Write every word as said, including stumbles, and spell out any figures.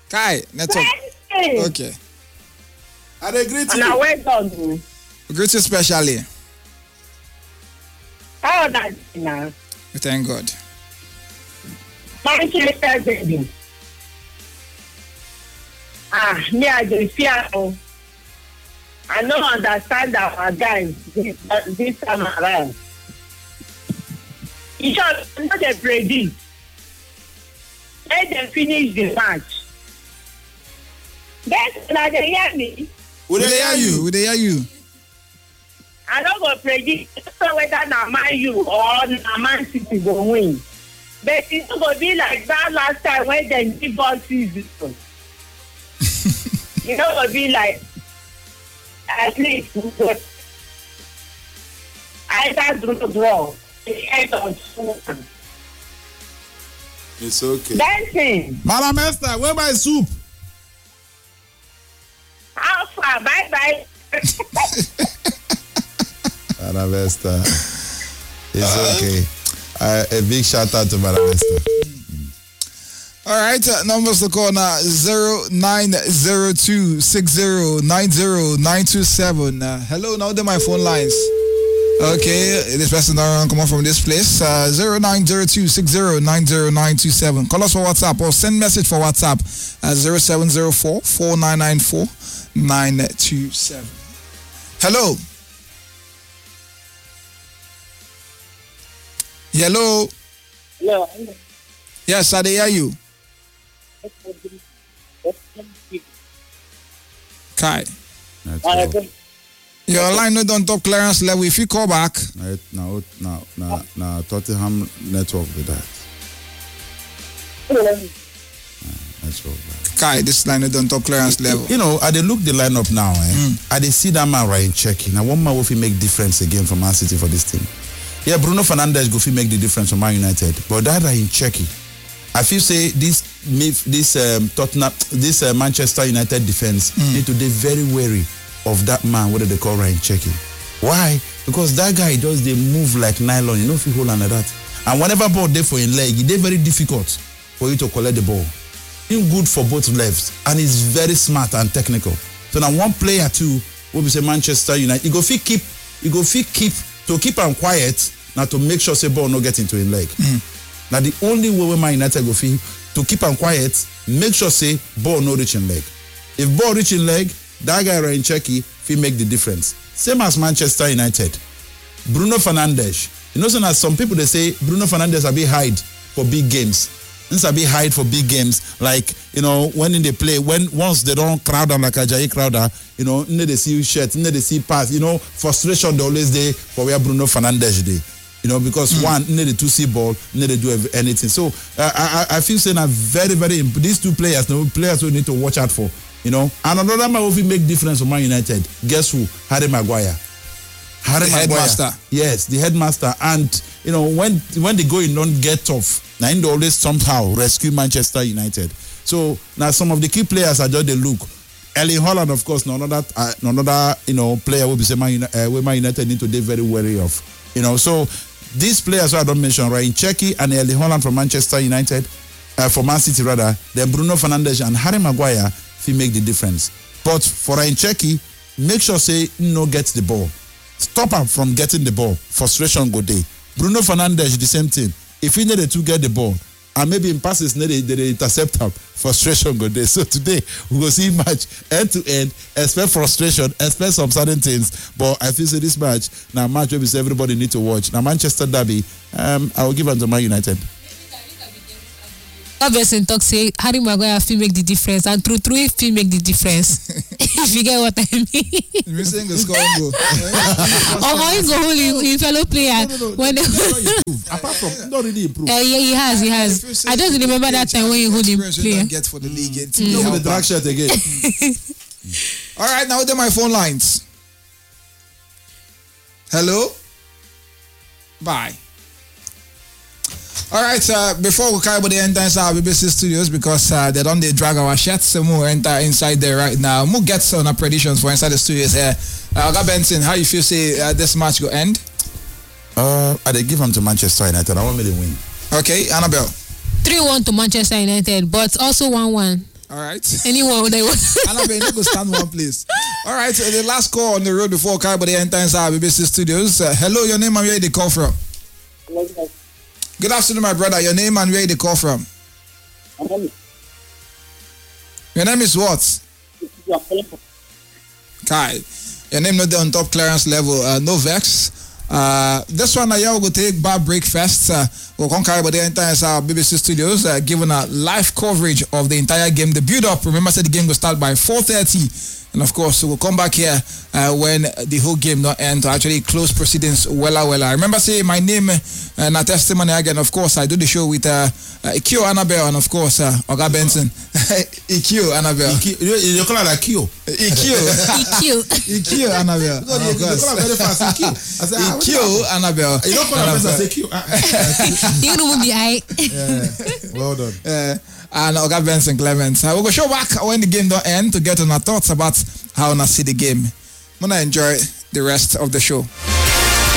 Kai, network. Okay. I agree to you. And I went on. Greet you specially. How that now? Thank God. Manchester baby. Ah, me I dey fear. I don't understand our guys this, uh, this time around. You just not dey predict. Let them finish the match. That's not they hear me. We dey hear you. We dey hear you. I don't go predict whether na Man U or na Man City go win. But it's not going to be like that last time when they give us season. It's not going to be like, at least, either do draw, the end of season. It's okay. Dancing. Madam Esther, where my soup? How far? Bye bye. Madam Esther. It's okay. Uh, a big shout out to Madam Esther. All right, uh, numbers to call now zero nine zero two six zero nine zero nine two seven. Uh, hello, now they're my phone lines. Okay, this person don't come on from this place. Uh, zero nine zero two six zero nine zero nine two seven. Call us for WhatsApp or send message for WhatsApp at zero seven zero four four nine nine four nine two seven. Hello. Hello. Hello. Yes, I hear you. Kai. Your line not on top clearance level. If you call back. Now, now, now, now, Tottenham network with that. Network. Kai, this line not on top clearance level. You know, I they look the lineup now. Eh? Mm. I they see that man right checking. Now, one man will make difference again for Man City for this team. Yeah, Bruno Fernandes go fit make the difference for Man United, but that are in Czechia. I feel say this this um, Tottenham, this uh, Manchester United defense mm. need to be very wary of that man. What do they call Ryan Czechia? Why? Because that guy does they move like nylon. You know if you hold on like that, and whenever ball there for in leg, it's very difficult for you to collect the ball. He's good for both legs, and he's very smart and technical. So now one player too, what we say Manchester United, he go fit keep, he go fit keep. To keep him quiet, now to make sure say ball no get into his leg. Mm. Now the only way when Man United go feel to keep him quiet, make sure say ball no reach in leg. If ball reach in leg, that guy right in Czechia, he make the difference. Same as Manchester United. Bruno Fernandes. You know, so now some people they say Bruno Fernandes a bit hide for big games. This a bit hide for big games, like you know when they play, when once they don't crowd them like Ajayi Crowder, you know, need they see shirt, need they see pass, you know, frustration they always there for where Bruno Fernandes dey, you know, because mm. one need they to see ball, need they do anything. So uh, I I feel saying a very very these two players, the players we need to watch out for, you know. And another man who make difference for Man United, guess who? Harry Maguire. Harry the Maguire. Headmaster. Yes, the headmaster. And you know when when the going don't get tough. Now, they always somehow rescue Manchester United. So now some of the key players are just the look. Erling Haaland, of course, another uh, another you know player will be say Man, uh, where Man United need to be very wary of. You know, so these players who I don't mention, right, in Czechia and Erling Haaland from Manchester United, uh, for Man City rather, then Bruno Fernandes and Harry Maguire, if he make the difference. But for in Czechia, make sure say no get the ball, stop him from getting the ball. Frustration go day. Bruno Fernandes the same thing. If he needed to get the ball, and maybe in passes they, they intercept him, frustration go there. So today we will see match end to end. Expect frustration, expect some certain things. But I feel say this match now match where we say everybody need to watch. Now Manchester Derby, um, I will give it to Man United. Obviously, talk say Harry Maguire feel make the difference, and through through feel make the difference. If you get what I mean. You're saying a score goal. Oh, how you go hold in fellow player No, no, no, when no, they, improve. Apart from not really improve. uh, yeah, he has, he has. I just remember that time when you hold him player. Get for the league. It's You know with the drag shirt again. All right, now they're my phone lines. Hello. Bye. All right, uh, before we carry the enter inside our B B C studios, because uh, they don't they drag our shirts, so we'll enter inside there right now. We'll get some uh, predictions for inside the studios here. Uh, Oga Benson, how you feel say uh, this match go end? Uh, I they give them to Manchester United. I want me to win. Okay, Annabelle. three one to Manchester United, but also one one. All right. Anyone they want. Annabelle, you go stand one place. All right, so the last call on the road before Caribbean enter inside B B C Studios. Uh, hello, your name and where you call from? Good afternoon, my brother. Your name and where you call from? Your name is what? Kai. Your name not there on top clearance level. Uh, no vex. Uh, this one, uh, yeah, we'll take bar break first. Uh, we'll come carry by the entire uh, B B C Studios, uh, giving a live coverage of the entire game. The build-up, remember, I said the game will start by four thirty. And of course, we'll come back here uh, when the whole game not end to actually close proceedings wella wella. Remember, say my name uh, and a testimony again. Of course, I do the show with uh, uh, Ikio Annabelle and of course uh, Oga Benson. Ikio Annabelle. You, you call her like Kyo. Ikio. Ikio. Ikio Annabelle. No, you, you call her very fast. Ikyo. I said, ah, Ikio Annabelle. You don't call her first. I say Kyo. You know the eye. Yeah. Well done. Uh, and Oga Benson Clements. Uh, we'll go show back when the game don't end to get on our thoughts about how I see the game. I'm gonna enjoy the rest of the show.